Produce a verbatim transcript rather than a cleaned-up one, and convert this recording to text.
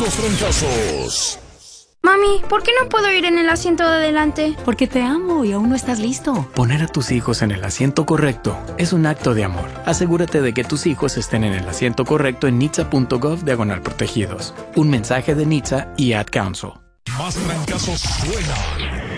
Los trancazos. Mami, ¿por qué no puedo ir en el asiento de adelante? Porque te amo y aún no estás listo. Poner a tus hijos en el asiento correcto es un acto de amor. Asegúrate de que tus hijos estén en el asiento correcto en nitsa punto gov diagonal protegidos. Un mensaje de N H T S A y Ad Council. Más trancazos suenan